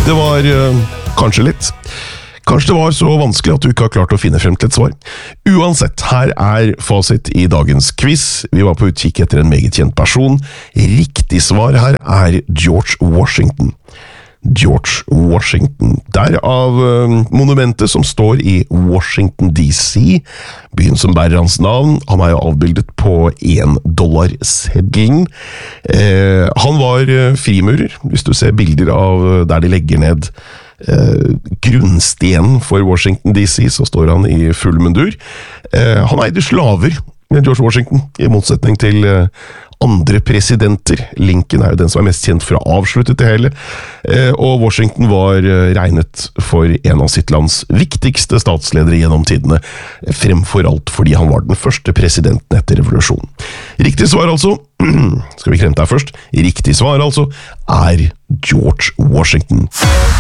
Det var kanskje litt. Kanskje det var så vanskelig at du ikke har klart å finne frem til et svar. Uansett, her fasit i dagens quiz. Vi var på utkikk etter en meget kjent person. Riktig svar her George Washington. George Washington. Derav monumentet som står i Washington DC, byen som bærer hans navn. Han jo avbildet på $1-seddelen. Han var frimurer, hvis du ser bilder av der de legger ned grunnstenen for Washington DC, så står han i full mundur. Han eide slaver, George Washington, i motsetning til andre presidenter. Lincoln jo den som mest kjent for å avslutte det hele, og Washington var regnet for en av sitt lands viktigste statsledere gjennom tidene, fremfor alt fordi han var den første presidenten etter revolusjonen. Riktig svar altså, skal vi kremte her først, riktig svar altså, George Washington.